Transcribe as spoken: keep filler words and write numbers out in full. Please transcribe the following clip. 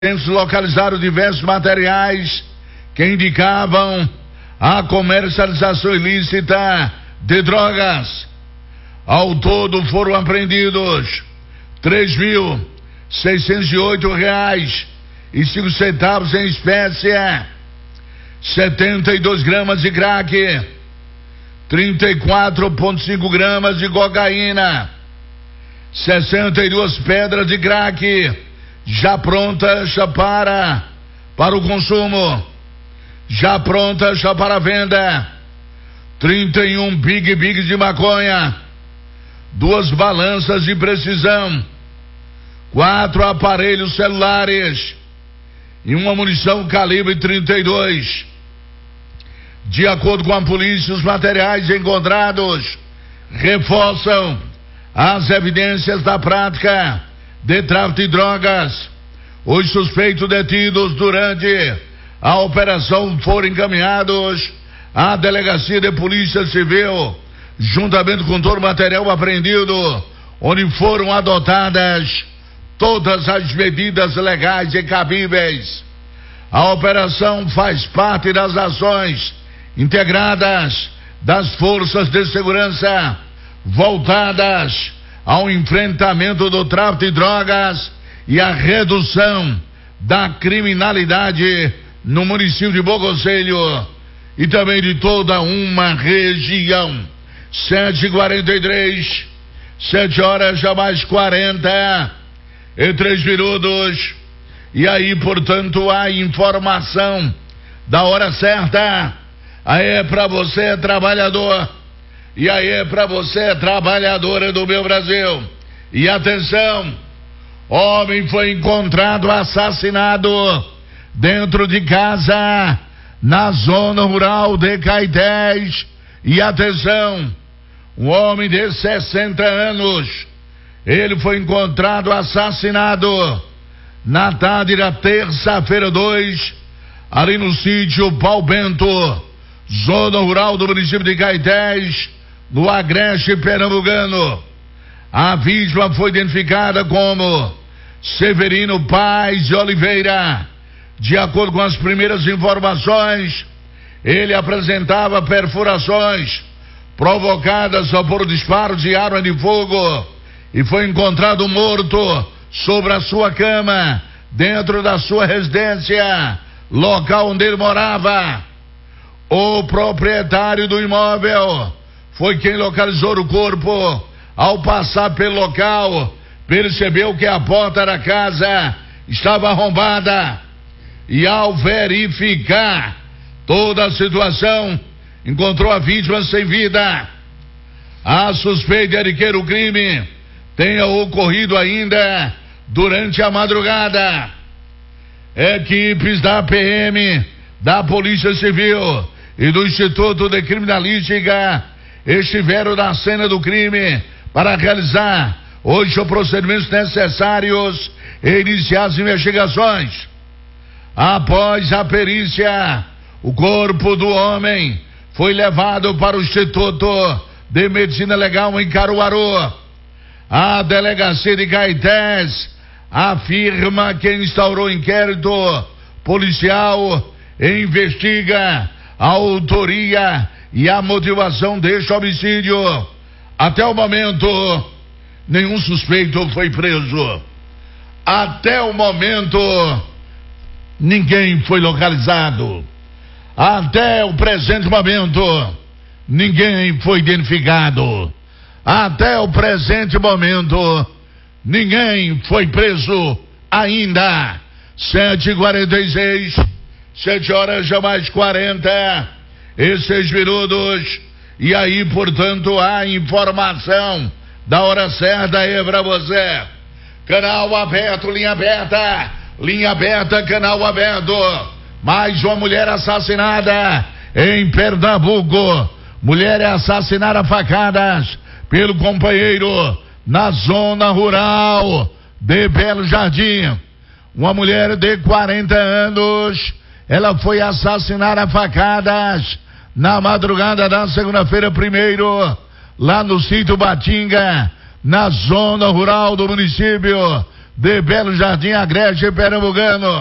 localizaram diversos materiais que indicavam a comercialização ilícita de drogas. Ao todo foram apreendidos três mil seiscentos e oito reais e cinco centavos em espécie, setenta e dois gramas de crack, trinta e quatro vírgula cinco gramas de cocaína, sessenta e duas pedras de crack já prontas para para o consumo, já prontas para a venda, trinta e um big bigs de maconha, duas balanças de precisão, quatro aparelhos celulares e uma munição calibre trinta e dois. De acordo com a polícia, os materiais encontrados reforçam as evidências da prática de tráfico de drogas. Os suspeitos detidos durante a operação foram encaminhados à delegacia de polícia civil, juntamente com todo o material apreendido, onde foram adotadas todas as medidas legais e cabíveis. A operação faz parte das ações integradas das forças de segurança voltadas ao enfrentamento do tráfico de drogas e à redução da criminalidade no município de Bom Conselho e também de toda uma região. Sete e quarenta e três, sete horas já mais quarenta e três minutos. E aí, portanto, a informação da hora certa. Aí é pra você, trabalhador. E aí é pra você, trabalhadora do meu Brasil. E atenção, homem foi encontrado assassinado dentro de casa na zona rural de Caetés. E atenção, um homem de sessenta anos, ele foi encontrado assassinado na tarde da terça-feira dois, ali no sítio Pau Bento, zona rural do município de Caetés, no Agreste Pernambucano. A vítima foi identificada como Severino Paz de Oliveira. De acordo com as primeiras informações, ele apresentava perfurações provocadas por disparo de arma de fogo e foi encontrado morto sobre a sua cama, dentro da sua residência, local onde ele morava. O proprietário do imóvel foi quem localizou o corpo. Ao passar pelo local, percebeu que a porta da casa estava arrombada e, ao verificar toda a situação, encontrou a vítima sem vida. A suspeita é de que o crime tenha ocorrido ainda durante a madrugada. Equipes da P M, da Polícia Civil e do Instituto de Criminalística estiveram na cena do crime para realizar hoje os procedimentos necessários e iniciar as investigações. Após a perícia, o corpo do homem foi levado para o Instituto de Medicina Legal em Caruaru. A delegacia de Caetés afirma que instaurou inquérito policial e investiga a autoria e a motivação deste homicídio. Até o momento, nenhum suspeito foi preso. Até o momento, ninguém foi localizado. Até o presente momento, ninguém foi identificado. Até o presente momento, ninguém foi preso ainda. Sete e quarenta e seis, sete horas já mais quarenta e seis minutos. E aí, portanto, a informação da hora certa é pra você. Canal aberto, linha aberta, linha aberta, canal aberto. Mais uma mulher assassinada em Pernambuco. Mulher é assassinada a facadas pelo companheiro na zona rural de Belo Jardim. Uma mulher de quarenta anos, ela foi assassinada a facadas na madrugada da segunda-feira primeiro, lá no sítio Batinga, na zona rural do município de Belo Jardim, Agreste Pernambucano.